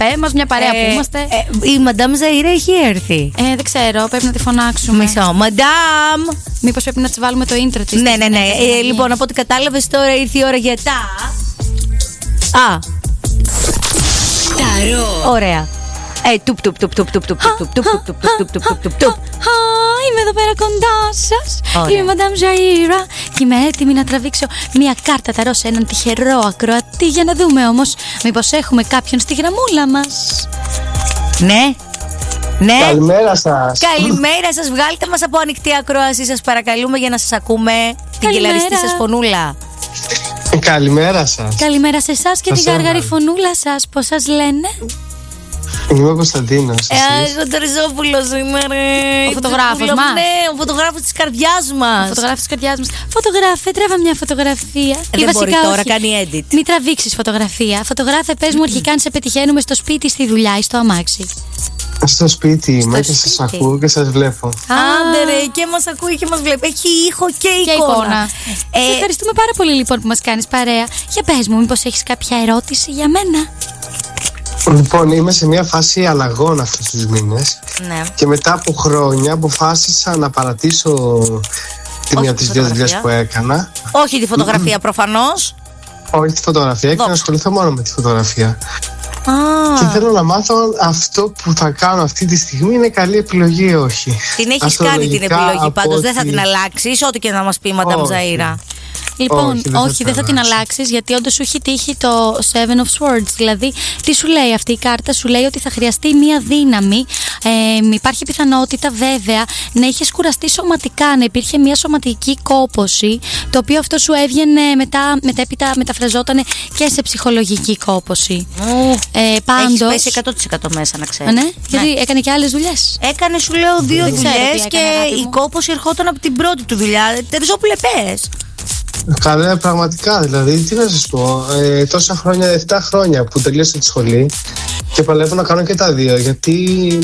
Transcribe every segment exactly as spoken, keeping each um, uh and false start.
πέ μας, μια παρέα Ε, που είμαστε. ε, η Μαντάμ Ζαΐρα έχει έρθει. Ε, δεν ξέρω, πρέπει να τη φωνάξουμε. Μισό. Μαντάμ! Μήπως πρέπει να της βάλουμε το intro της. Ναι, ναι, ναι. Ε, λοιπόν, από ό,τι κατάλαβες, τώρα ήρθε η ώρα για τα. Α. Ταρό. Ωραία. Ε, τουπ, τουπ, τουπ, τουπ, τουπ, τουπ, τουπ, τουπ, τουπ, τουπ, τουπ, τουπ, τουπ, τουπ. Α, είμαι εδώ πέρα κοντά σας. Ωραία. Είμαι η Μαντάμ Ζαΐρα και είμαι έτοιμη να τραβήξω μια κάρτα ταρό σε έναν τυχερό ακροατή για να δούμε όμως μήπως έχουμε κάποιον στη γραμμούλα μας. Ναι. Ναι. Καλημέρα σας. Καλημέρα σας. Βγάλτε μας από ανοιχτή ακρόαση, σας παρακαλούμε, για να σας ακούμε την Καλημέρα. κελαριστή σας φωνούλα. Καλημέρα σας. Καλημέρα σε εσάς και Σας την γάργαρη έβαλα. φωνούλα σας. Πώς σας λένε? Είμαι ο Κωνσταντίνος. Ε, εσείς? ο Τερζόπουλος είμαι, ρε. Ο φωτογράφος Τερζόπουλο, μας. Ναι, ο φωτογράφος της καρδιάς μας. Φωτογράφη της καρδιάς μας. Φωτογράφε, τρέβα μια φωτογραφία. Ε, δεν μπορεί τώρα, κάνει edit. Μην τραβήξεις φωτογραφία. Φωτογράφε, πες μου αρχικά αν σε πετυχαίνουμε στο σπίτι, στη δουλειά ή στο αμάξι. Στο σπίτι είμαι και σπίτι. σας ακούω και σας βλέπω. Άντε ρε, και μας ακούει και μας βλέπει. Έχει ήχο και Και εικόνα. εικόνα. Ε, Σε ευχαριστούμε πάρα πολύ λοιπόν που μας κάνεις παρέα. Για πες μου, μήπως έχεις κάποια ερώτηση για μένα? Λοιπόν, είμαι σε μια φάση αλλαγών αυτούς τους μήνες ναι. και μετά από χρόνια αποφάσισα να παρατήσω τη Όχι μία τη τις δύο δουλειές φωτογραφία. που έκανα. Όχι τη φωτογραφία προφανώς. Όχι τη φωτογραφία και Δόξα. να ασχοληθώ μόνο με τη φωτογραφία. Α, Και θέλω να μάθω αν αυτό που θα κάνω αυτή τη στιγμή είναι καλή επιλογή ή όχι. την έχεις κάνει την Αστρολογικά, επιλογή από πάντως. Δεν θα ό,τι- την αλλάξεις, ό,τι και να μας πει η Μαντάμ Όχι. Ζαΐρα. Λοιπόν, Όχι, δεν θα όχι, την δεν θα την αλλάξω. αλλάξεις, γιατί όντως σου έχει τύχει το Seven of Swords. Δηλαδή, τι σου λέει αυτή η κάρτα? Σου λέει ότι θα χρειαστεί μία δύναμη. Ε, υπάρχει πιθανότητα, βέβαια, να είχες κουραστεί σωματικά, να υπήρχε μία σωματική κόπωση, το οποίο αυτό σου έβγαινε μετά, μετέπειτα μεταφραζόταν και σε ψυχολογική κόπωση. Ε, Έχεις πάντως. πέσει εκατό τοις εκατό μέσα, να ξέρεις. Ναι, γιατί έκανε και άλλες δουλειές. Έκανε, σου λέω, δύο Δεν ξέρω δουλειές τι και έκανε, αγάπη η μου. κόπωση ερχόταν από την πρώτη του δουλειά. Τερζόπουλε, πες. Καλά, πραγματικά, δηλαδή, τι να σας πω, ε, τόσα χρόνια, επτά χρόνια που τελείωσα τη σχολή και παλεύω να κάνω και τα δύο, γιατί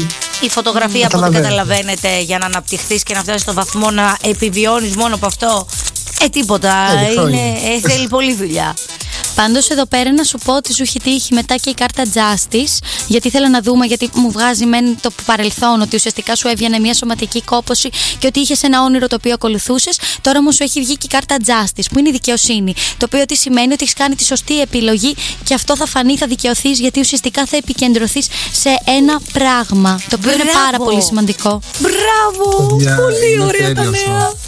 Η φωτογραφία που δεν Καταλαβαίνετε. καταλαβαίνετε, για να αναπτυχθείς και να φτάσεις στο βαθμό να επιβιώνεις μόνο από αυτό. Ε, τίποτα. Θέλει χρόνια. Είναι, ε, θέλει πολλή δουλειά. Πάντως εδώ πέρα να σου πω ότι σου έχει τύχει μετά και η κάρτα Justice, γιατί ήθελα να δούμε, γιατί μου βγάζει μεν το παρελθόν ότι ουσιαστικά σου έβγαινε μια σωματική κόπωση και ότι είχες ένα όνειρο το οποίο ακολουθούσες. Τώρα όμως σου έχει βγει και η κάρτα Justice, που είναι η δικαιοσύνη. Το οποίο τι σημαίνει? Ότι έχεις κάνει τη σωστή επιλογή και αυτό θα φανεί, θα δικαιωθείς, γιατί ουσιαστικά θα επικεντρωθείς σε ένα πράγμα. Το οποίο είναι Μπράβο. πάρα πολύ σημαντικό. Μπράβο! Παιδιά, Πολύ είναι ωραία τα τέλειο νέα. αυτό.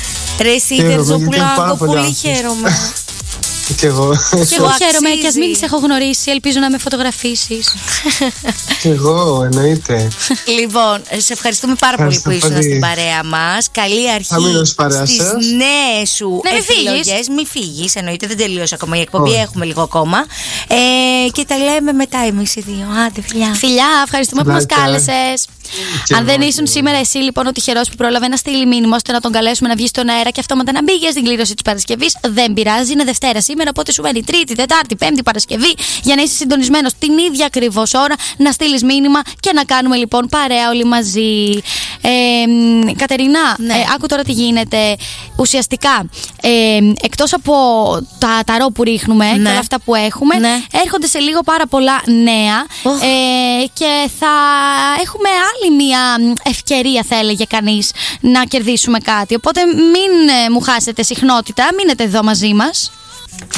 Ρε εσύ, Και εγώ, γιατί είμαι Τερζόπουλα, πάρα πολύ πολύ άξιος. χαίρομαι. και εγώ, Και εγώ αξίζει. χαίρομαι και ας μην σε έχω γνωρίσει, ελπίζω να με φωτογραφίσεις. και εγώ, εννοείται. Λοιπόν, σε ευχαριστούμε πάρα πολύ Ευχαριστώ που ήσουν πολύ. στην παρέα μας. Καλή αρχή Θα μείνω στις παρέα στις σας. νέες σου Ναι, μην φύγεις. επιλογές. Μην φύγεις, εννοείται, δεν τελείωσε ακόμα η εκπομπή, Όχι. έχουμε λίγο ακόμα. Ε, και τα λέμε μετά εμείς οι δύο. Άντε, φιλιά. Φιλιά, ευχαριστούμε που μας Φιλάκια. κάλεσες. Και Αν δεν εγώ, ήσουν και σήμερα εσύ λοιπόν ο τυχερός που πρόλαβε να στείλει μήνυμα ώστε να τον καλέσουμε να βγει στον αέρα και αυτόματα να μπήκε στην κλήρωση της Παρασκευής, δεν πειράζει, είναι Δευτέρα σήμερα, οπότε σου μένει Τρίτη, Τετάρτη, Πέμπτη, Παρασκευή για να είσαι συντονισμένος την ίδια ακριβώς ώρα να στείλεις μήνυμα και να κάνουμε λοιπόν παρέα όλοι μαζί. Ε, μ, Κατερινά, Ναι. ε, άκου τώρα τι γίνεται. Ουσιαστικά, ε, εκτός από τα ταρό που ρίχνουμε Ναι. και όλα αυτά που έχουμε, Ναι. έρχονται σε λίγο πάρα πολλά νέα. Οχ. Ε, και θα έχουμε άλλη μια ευκαιρία, θα έλεγε κανείς, να κερδίσουμε κάτι. Οπότε μην ε, μου χάσετε συχνότητα, μείνετε εδώ μαζί μας.